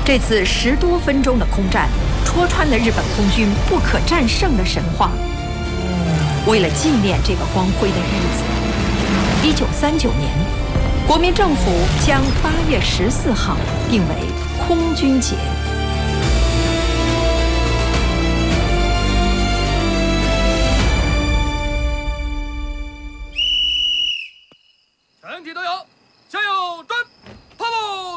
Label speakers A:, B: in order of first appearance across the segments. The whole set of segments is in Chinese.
A: 这次10多分钟的空战，戳穿了日本空军不可战胜的神话。为了纪念这个光辉的日子，1939年，国民政府将8月14号定为空军节。
B: 全体都有，向右转，跑步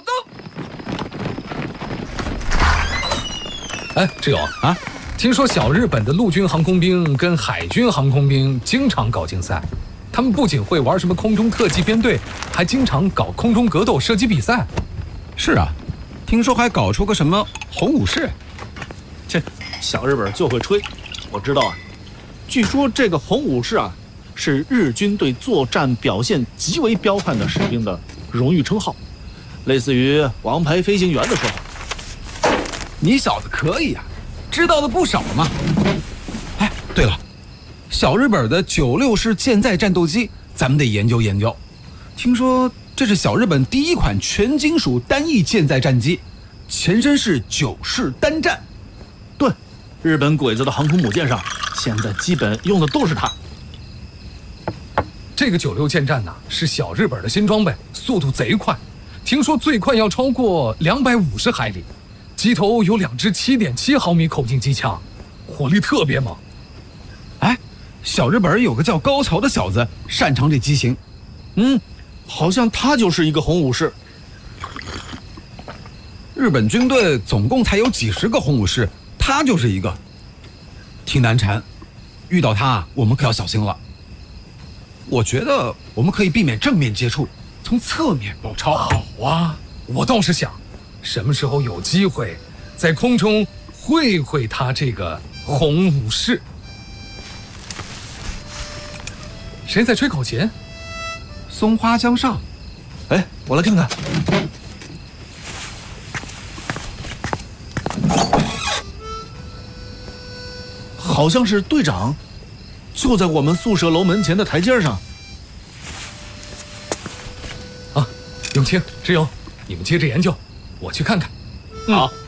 B: 走。
C: 哎，志勇啊，听说小日本的陆军航空兵跟海军航空兵经常搞竞赛，他们不仅会玩什么空中特技编队，还经常搞空中格斗射击比赛。
D: 是啊，听说还搞出个什么红武士。
E: 切，小日本就会吹。我知道啊，据说这个红武士啊，是日军对作战表现极为彪悍的士兵的荣誉称号，类似于王牌飞行员的说法。
D: 你小子可以啊，知道的不少嘛。哎，对了，小日本的96式舰载战斗机，咱们得研究研究。听说这是小日本第一款全金属单翼舰载战机，前身是9式单战。
E: 对，日本鬼子的航空母舰上，现在基本用的都是它。
C: 这个96舰战是小日本的新装备，速度贼快，听说最快要超过250海里。机头有2支7.7毫米口径机枪，火力特别猛。
D: 哎，小日本有个叫高桥的小子擅长这机型。
E: 好像他就是一个红武士。
D: 日本军队总共才有几十个红武士，他就是一个，挺难缠。遇到他，我们可要小心了。我觉得我们可以避免正面接触，从侧面包抄。
C: 好啊，我倒是想，什么时候有机会，在空中会会他这个红武士。谁在吹口琴？
D: 松花江上。
E: 哎，我来看看。好像是队长，就在我们宿舍楼门前的台阶上。
C: 啊，永清、志勇，你们接着研究，我去看看。
E: 好。